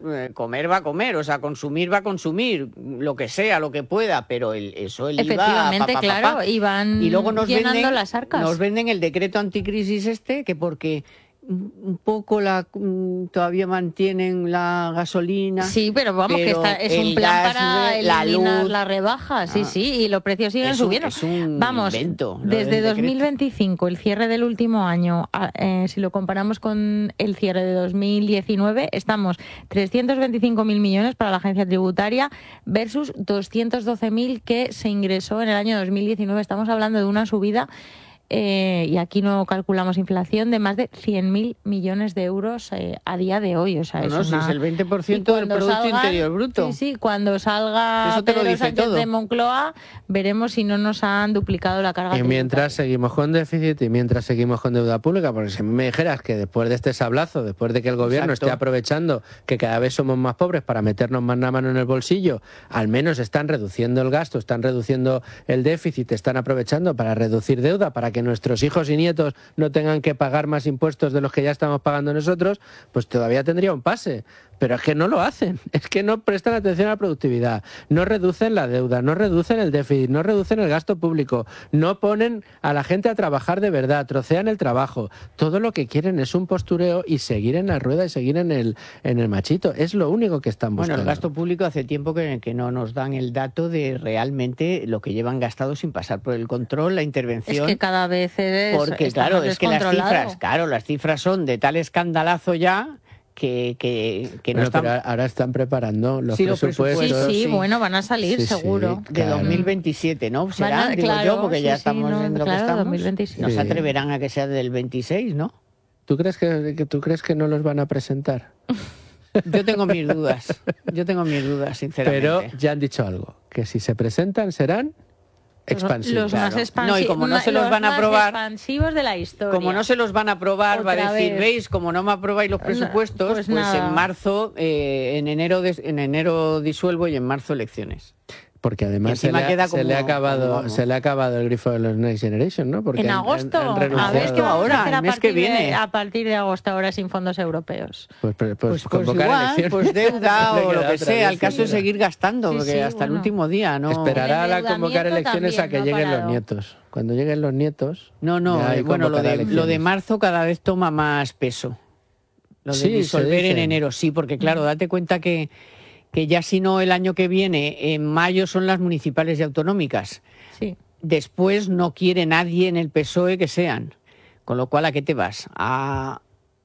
comer va a comer, o sea, consumir va a consumir, lo que sea, lo que pueda, pero el IVA... Efectivamente, claro, y van y luego llenando las arcas. Nos venden el decreto anticrisis que porque un poco todavía mantienen la gasolina. Sí, pero vamos, que es un plan para eliminar la rebaja, sí, y los precios siguen subiendo. Es un vamos, invento, desde 2025, el cierre del último año, si lo comparamos con el cierre de 2019, estamos 325.000 millones para la agencia tributaria versus 212.000 que se ingresó en el año 2019. Estamos hablando de una subida y aquí no calculamos inflación, de más de 100.000 millones de euros a día de hoy. O sea, es el 20% del Producto Interior Bruto. Sí, cuando salga Pedro Sánchez de Moncloa, veremos si no nos han duplicado la carga tributaria. Y mientras seguimos con déficit y mientras seguimos con deuda pública, porque si me dijeras que después de este sablazo, después de que el gobierno esté aprovechando que cada vez somos más pobres para meternos más la mano en el bolsillo, al menos están reduciendo el gasto, están reduciendo el déficit, están aprovechando para reducir deuda, para que nuestros hijos y nietos no tengan que pagar más impuestos de los que ya estamos pagando nosotros, pues todavía tendría un pase. Pero es que no lo hacen, es que no prestan atención a la productividad, no reducen la deuda, no reducen el déficit, no reducen el gasto público, no ponen a la gente a trabajar de verdad, trocean el trabajo. Todo lo que quieren es un postureo y seguir en la rueda y seguir en el machito. Es lo único que están buscando. Bueno, el gasto público hace tiempo que no nos dan el dato de realmente lo que llevan gastado sin pasar por el control, la intervención. Es que cada vez porque claro, es que las cifras son de tal escandalazo ya que no están... Pero ahora están preparando los presupuestos. Sí, bueno, van a salir seguro. De 2027, ¿no? Serán, porque ya estamos en lo que estamos. 2026. No se atreverán a que sea del 26, ¿no? ¿Tú crees que no los van a presentar? Yo tengo mis dudas, sinceramente. Pero ya han dicho algo, que si se presentan serán expansivos. Los más expansivos. No, y como no se los van a aprobar, expansivos de la historia. Como no se los van a aprobar, va a decir, veis, como no me aprobáis los presupuestos, pues en marzo, en enero disuelvo y en marzo elecciones. Porque además se le ha acabado el grifo de los Next Generation, ¿no? Porque en agosto, a ver qué ahora, el mes que viene. A partir de agosto, ahora sin fondos europeos. Pues convocar igual, elecciones. pues deuda o lo que sea, el caso es seguir gastando, porque hasta el último día, ¿no? Esperará a convocar elecciones a que lleguen los nietos. Cuando lleguen los nietos... bueno, lo de marzo cada vez toma más peso. Lo de disolver en enero, sí, porque claro, date cuenta que ya si no el año que viene, en mayo son las municipales y autonómicas. Sí. Después no quiere nadie en el PSOE que sean. Con lo cual, ¿a qué te vas? ¿A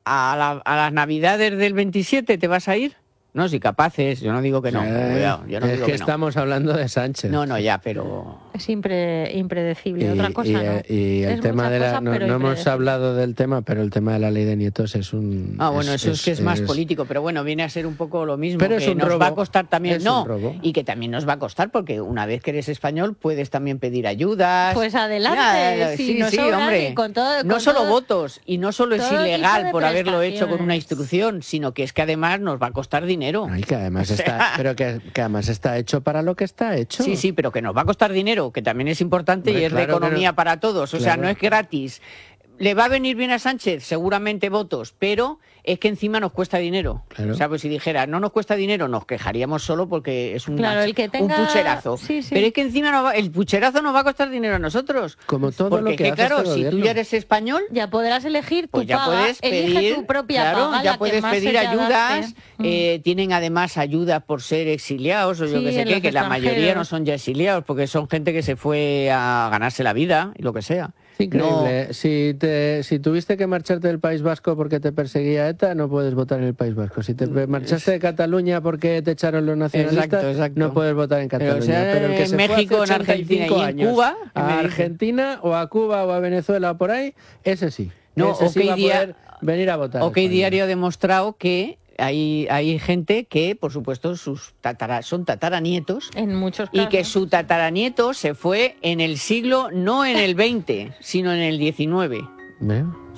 las Navidades del 27 te vas a ir? No, si capaces, yo no digo que no. Cuidado, yo no digo que estamos hablando de Sánchez. No, ya, pero... Es impredecible, otra cosa no. Y el tema de no hemos hablado del tema, pero el tema de la ley de nietos es un... eso es que es más político, pero bueno, viene a ser un poco lo mismo. Pero que nos va a costar también... y que también nos va a costar, porque una vez que eres español puedes también pedir ayudas. Pues adelante, sí, hombre. No solo votos, y no solo es ilegal por haberlo hecho con una instrucción, sino que es que además nos va a costar dinero. Y que además que además está hecho para lo que está hecho. Sí, pero que nos va a costar dinero, que también es importante y es de economía para todos. O sea, no es gratis. ¿Le va a venir bien a Sánchez? Seguramente votos, pero es que encima nos cuesta dinero. Claro. O sea, pues si dijera, no nos cuesta dinero, nos quejaríamos solo porque es un pucherazo. Sí. Pero es que encima el pucherazo nos va a costar dinero a nosotros. Como todo porque lo que hace claro, este si tú ya eres español... Ya podrás elegir tu pues ya paga, puedes pedir, elige tu propia paga, ya puedes pedir ayudas. Adapte. Tienen además ayudas por ser exiliados o yo que sé qué, que la mayoría no son ya exiliados porque son gente que se fue a ganarse la vida y lo que sea. Increíble. No. Si tuviste que marcharte del País Vasco porque te perseguía ETA, no puedes votar en el País Vasco. Si te marchaste de Cataluña porque te echaron los nacionalistas, exacto. no puedes votar en Cataluña. Pero el que en México, en Argentina y en Cuba, a Argentina o a Cuba o a Venezuela o por ahí, ese sí. No, ese sí va a poder venir a votar. OK Diario ha demostrado que hay gente que, por supuesto, son tataranietos. En muchos casos. Y que su tataranieto se fue en el siglo, no en el 20, sino en el 19.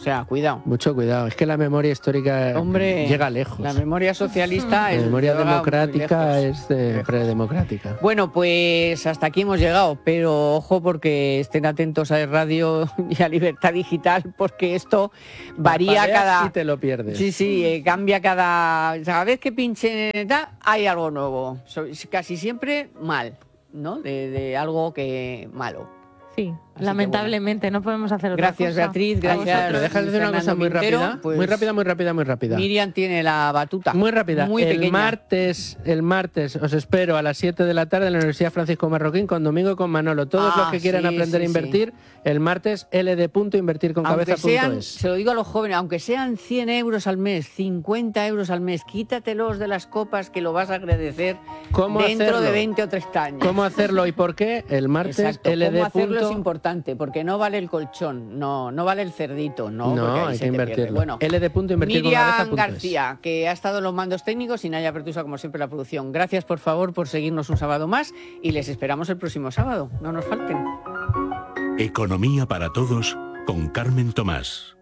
sea, cuidado. Mucho cuidado. Es que la memoria histórica llega lejos. La memoria socialista La memoria democrática es predemocrática. Bueno, pues hasta aquí hemos llegado, pero ojo porque estén atentos a Radio y a Libertad Digital, porque esto varía cada... y te lo pierdes. Sí, cambia cada vez que pinchen hay algo nuevo. Casi siempre mal, ¿no? De algo que malo. Sí, así lamentablemente no podemos hacer otra cosa. Gracias, Beatriz. Gracias. Pero déjame decir una cosa muy rápida. Pues, muy rápida. Miriam tiene la batuta. Muy rápida. El martes os espero a las 7 de la tarde en la Universidad Francisco Marroquín con Domingo y con Manolo. Todos los que quieran aprender a invertir, el martes ld.invertirconcabeza.es. Se lo digo a los jóvenes, aunque sean 100 euros al mes, 50 euros al mes, quítatelos de las copas que lo vas a agradecer dentro de 20 o 30 años. ¿Cómo hacerlo y por qué? El martes ld. Es importante, porque no vale el colchón, no vale el cerdito, no hay que invertirlo. Bueno, ld.invertirconcabeza.es. Miriam García, que ha estado en los mandos técnicos, y Naya Pertusa, como siempre, la producción. Gracias, por favor, por seguirnos un sábado más, y les esperamos el próximo sábado. No nos falten. Economía para todos con Carmen Tomás.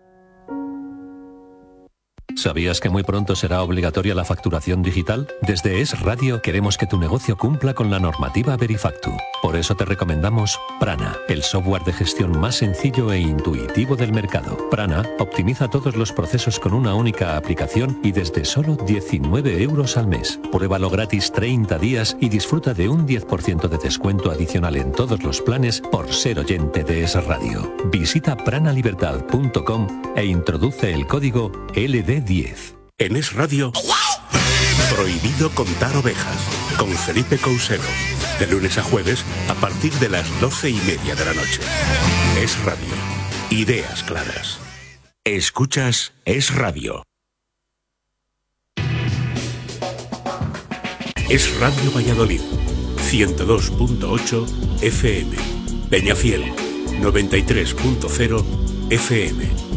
¿Sabías que muy pronto será obligatoria la facturación digital? Desde Es Radio queremos que tu negocio cumpla con la normativa Verifactu. Por eso te recomendamos Prana, el software de gestión más sencillo e intuitivo del mercado. Prana optimiza todos los procesos con una única aplicación y desde solo 19 euros al mes. Pruébalo gratis 30 días y disfruta de un 10% de descuento adicional en todos los planes por ser oyente de Es Radio. Visita pranalibertad.com e introduce el código LD10. En Es Radio, prohibido contar ovejas, con Felipe Cousero, de lunes a jueves a partir de las 12:30 de la noche. Es Radio, ideas claras. Escuchas Es Radio. Es Radio Valladolid, 102.8 FM, Peñafiel, 93.0 FM.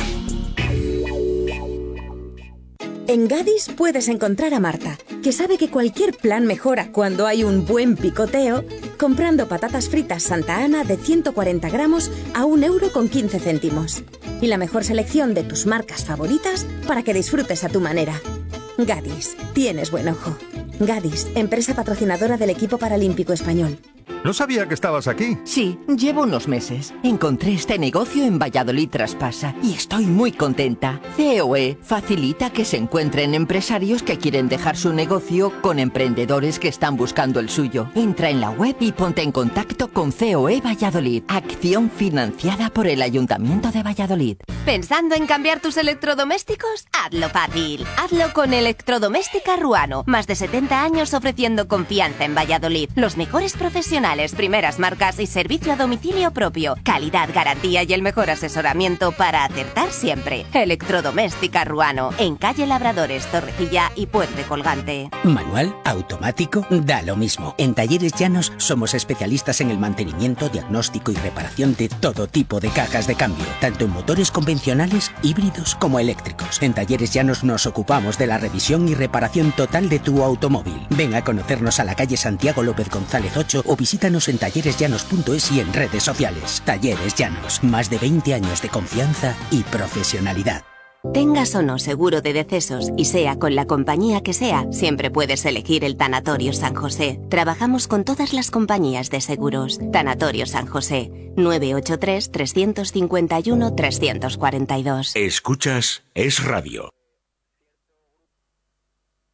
En Gadis puedes encontrar a Marta, que sabe que cualquier plan mejora cuando hay un buen picoteo, comprando patatas fritas Santa Ana de 140 gramos a 1,15 €. Y la mejor selección de tus marcas favoritas para que disfrutes a tu manera. Gadis, tienes buen ojo. Gadis, empresa patrocinadora del equipo paralímpico español. No sabía que estabas aquí. Sí, llevo unos meses. Encontré este negocio en Valladolid Traspasa y estoy muy contenta. COE facilita que se encuentren empresarios que quieren dejar su negocio con emprendedores que están buscando el suyo. Entra en la web y ponte en contacto con COE Valladolid. Acción financiada por el Ayuntamiento de Valladolid. ¿Pensando en cambiar tus electrodomésticos? Hazlo fácil. Hazlo con Electrodoméstica Ruano. Más de 70 años ofreciendo confianza en Valladolid. Los mejores profesionales, primeras marcas y servicio a domicilio propio. Calidad, garantía y el mejor asesoramiento para acertar siempre. Electrodoméstica Ruano. En calle Labradores, Torrecilla y Puente Colgante. Manual, automático, da lo mismo. En Talleres Llanos somos especialistas en el mantenimiento, diagnóstico y reparación de todo tipo de cajas de cambio, tanto en motores convencionales, híbridos como eléctricos. En Talleres Llanos nos ocupamos de la revisión y reparación total de tu automóvil. Ven a conocernos a la calle Santiago López González 8 o visítanos en talleresllanos.es y en redes sociales. Talleres Llanos, más de 20 años de confianza y profesionalidad. Tengas o no seguro de decesos y sea con la compañía que sea, siempre puedes elegir el Tanatorio San José. Trabajamos con todas las compañías de seguros. Tanatorio San José, 983 351 342. Escuchas Es Radio.